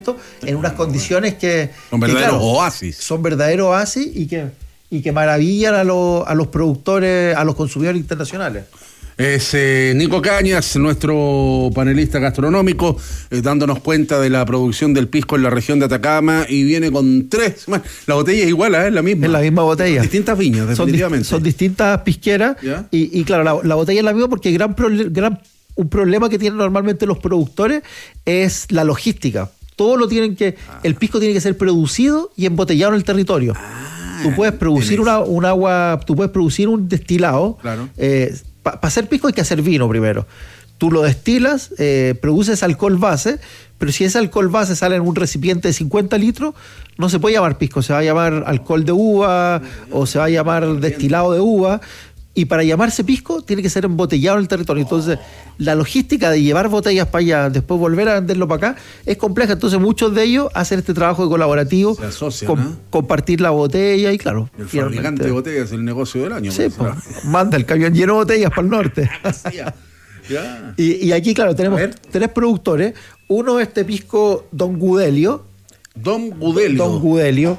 en unas condiciones que son verdaderos claro, oasis. Son verdaderos oasis y que maravillan a los productores, a los consumidores internacionales. Es Nico Cañas, nuestro panelista gastronómico, dándonos cuenta de la producción del pisco en la región de Atacama, y viene con 3. La botella es igual, es la misma. Es la misma botella. Distintas viñas, definitivamente. Son distintas pisqueras y claro, la botella es la misma porque un problema que tienen normalmente los productores es la logística. Todo lo tienen que... El pisco tiene que ser producido y embotellado en el territorio. Tú puedes producir un agua, tú puedes producir un destilado. Claro. Para hacer pisco hay que hacer vino primero. Tú lo destilas, produces alcohol base, pero si ese alcohol base sale en un recipiente de 50 litros, no se puede llamar pisco, se va a llamar alcohol de uva o se va a llamar destilado de uva. Y para llamarse pisco tiene que ser embotellado en el territorio. Entonces, la logística de llevar botellas para allá, después volver a venderlo para acá, es compleja. Entonces, muchos de ellos hacen este trabajo de colaborativo, se asocian, compartir la botella y claro. El fabricante de botellas es el negocio del año. Sí, manda el camión lleno de botellas para el norte. Ya. Y aquí, claro, tenemos 3 productores. Uno es este pisco Don Gudelio. Don Gudelio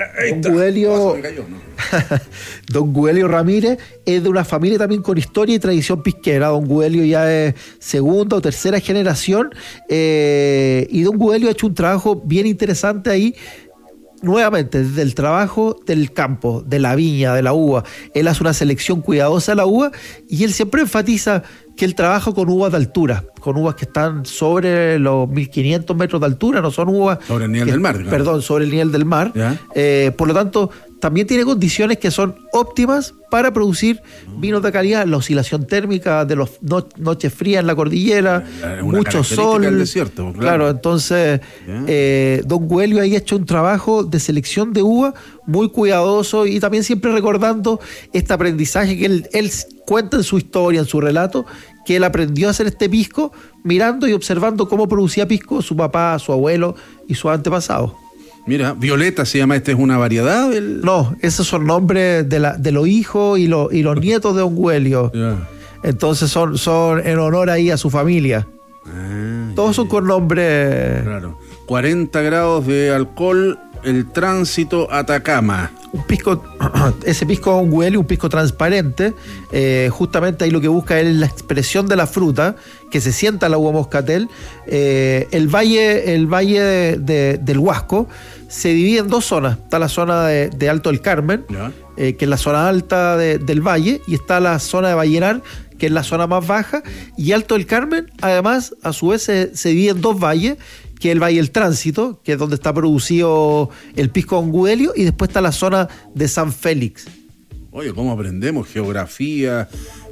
Ramírez es de una familia también con historia y tradición pisquera. Don Gudelio ya es segunda o tercera generación, y Don Gudelio ha hecho un trabajo bien interesante ahí. Nuevamente, desde el trabajo del campo, de la viña, de la uva. Él hace una selección cuidadosa de la uva y él siempre enfatiza que él trabaja con uvas de altura, con uvas que están sobre los 1500 metros de altura, no son uvas... Sobre el nivel del mar. Claro. Perdón, sobre el nivel del mar. Por lo tanto, también tiene condiciones que son óptimas para producir vinos de calidad. La oscilación térmica de las noches frías en la cordillera, mucho sol. Del desierto, claro, entonces Don Gudelio ahí ha hecho un trabajo de selección de uva muy cuidadoso y también siempre recordando este aprendizaje que él cuenta en su historia, en su relato, que él aprendió a hacer este pisco mirando y observando cómo producía pisco su papá, su abuelo y sus antepasados. Mira, Violeta se llama, ¿esta es una variedad? No, esos son nombres de los hijos y los nietos de Don Gudelio. Entonces son en honor ahí a su familia. Todos son con nombres... Claro. 40 grados de alcohol, el tránsito Atacama. Un pisco, ese pisco Don Gudelio, un pisco transparente, justamente ahí lo que busca es la expresión de la fruta, que se sienta la uva moscatel. El valle del Huasco se divide en 2 zonas. Está la zona de Alto del Carmen, que es la zona alta del valle, y está la zona de Vallenar, que es la zona más baja, y Alto del Carmen, además, a su vez se divide en 2 valles, que es el Valle del Tránsito, que es donde está producido el pisco Don Gudelio, y después está la zona de San Félix. Oye, ¿cómo aprendemos? Geografía,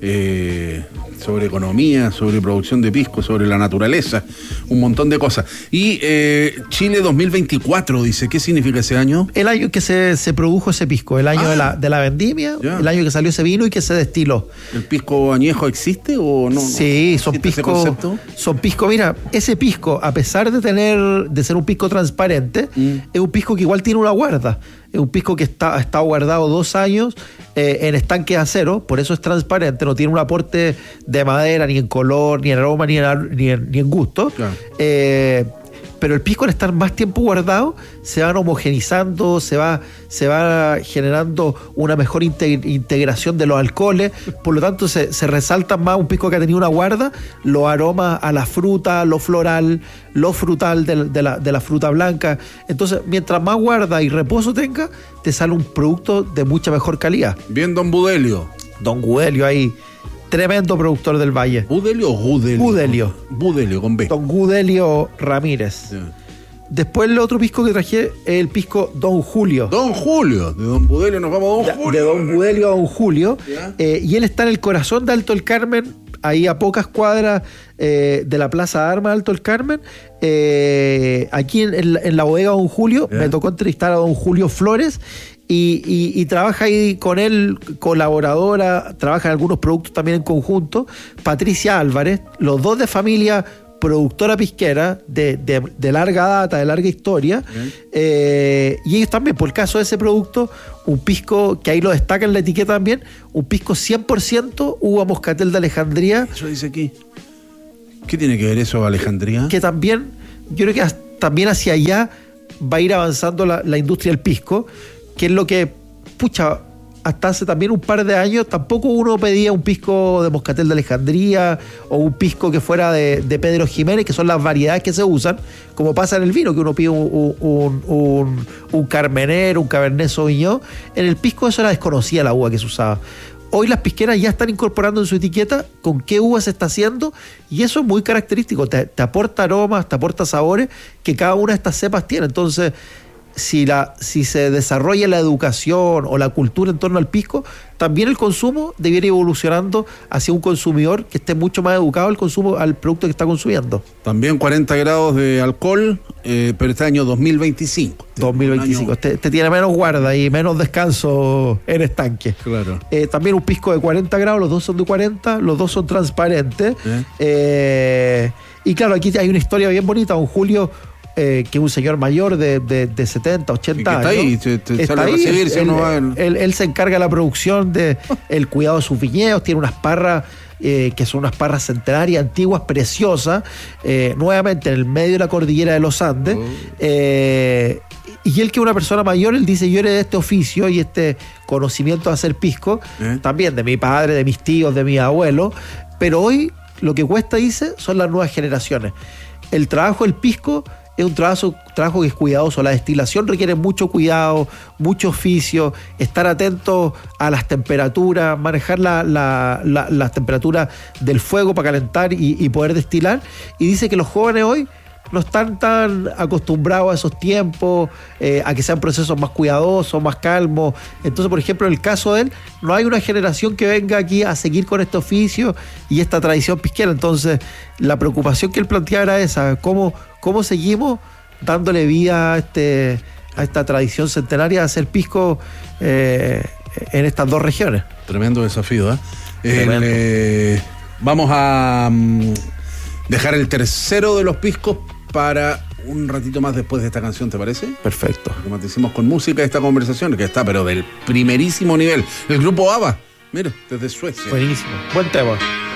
sobre economía, sobre producción de pisco, sobre la naturaleza, un montón de cosas. Y Chile 2024, dice, ¿qué significa ese año? El año que se produjo ese pisco, el año de la vendimia, el año que salió ese vino y que se destiló. ¿El pisco añejo existe o no? Sí, son pisco, mira, ese pisco, a pesar de ser un pisco transparente, es un pisco que igual tiene una guarda. Es un pisco que ha estado guardado 2 años en estanque de acero, por eso es transparente, no tiene un aporte de madera, ni en color, ni en aroma, ni en gusto. Claro. Pero el pisco, al estar más tiempo guardado, se van homogenizando, se va generando una mejor integración de los alcoholes, por lo tanto se resalta más un pisco que ha tenido una guarda, los aromas a la fruta, lo floral, lo frutal de la fruta blanca. Entonces, mientras más guarda y reposo tenga, te sale un producto de mucha mejor calidad. Bien, Don Gudelio. Don Gudelio ahí, tremendo productor del Valle. ¿Gudelio o Gudelio? Gudelio. Gudelio, con B. Don Gudelio Ramírez. Después el otro pisco que traje es el pisco Don Julio. Don Julio. De Don Gudelio nos vamos a Don Julio. De Don Gudelio a Don Julio. Y él está en el corazón de Alto del Carmen, ahí a pocas cuadras de la Plaza de Armas de Alto del Carmen. Aquí en la bodega Don Julio, me tocó entrevistar a Don Julio Flores. Y trabaja ahí con él, colaboradora, trabaja en algunos productos también en conjunto, Patricia Álvarez, los dos de familia productora pisquera de larga data, de larga historia, y ellos también, por el caso de ese producto, un pisco que ahí lo destaca en la etiqueta también, un pisco 100% uva moscatel de Alejandría. Eso dice aquí. ¿Qué tiene que ver eso, Alejandría? Que también, yo creo que también hacia allá va a ir avanzando la industria del pisco, que es lo que, pucha, hasta hace también un par de años tampoco uno pedía un pisco de Moscatel de Alejandría o un pisco que fuera de Pedro Jiménez, que son las variedades que se usan, como pasa en el vino, que uno pide un Carmener, un Cabernet Sauvignon. En el pisco eso era desconocida la uva que se usaba. Hoy las pisqueras ya están incorporando en su etiqueta con qué uva se está haciendo, y eso es muy característico, te aporta aromas, te aporta sabores que cada una de estas cepas tiene. Entonces, si se desarrolla la educación o la cultura en torno al pisco, también el consumo debiera ir evolucionando hacia un consumidor que esté mucho más educado al producto que está consumiendo. También 40 grados de alcohol, pero este año 2025. 2025. Este tiene menos guarda y menos descanso en estanque. Claro. También un pisco de 40 grados, los dos son de 40, los dos son transparentes. Y claro, aquí hay una historia bien bonita. Don Julio, que es un señor mayor de 70, 80 años. Está ahí, él se encarga de la producción, el cuidado de sus viñedos, tiene unas parras que son unas parras centenarias, antiguas, preciosas, nuevamente en el medio de la cordillera de los Andes. Y él, que es una persona mayor, él dice: yo heredé este oficio y este conocimiento de hacer pisco, también de mi padre, de mis tíos, de mis abuelos, pero hoy lo que cuesta, dice, son las nuevas generaciones. El trabajo del pisco es un trabajo que es cuidadoso. La destilación requiere mucho cuidado, mucho oficio, estar atento a las temperaturas, manejar las temperaturas del fuego para calentar y poder destilar. Y dice que los jóvenes hoy no están tan acostumbrados a esos tiempos, a que sean procesos más cuidadosos, más calmos. Entonces, por ejemplo, en el caso de él, no hay una generación que venga aquí a seguir con este oficio y esta tradición pisquera. Entonces, la preocupación que él planteaba era esa: ¿cómo seguimos dándole vida a esta tradición centenaria de hacer pisco en estas dos regiones? Tremendo desafío, vamos a dejar el tercero de los piscos para un ratito más después de esta canción, ¿te parece? Perfecto. Como te hicimos con música esta conversación, que está pero del primerísimo nivel. El grupo ABBA, mira, desde Suecia. Buenísimo, buen tema.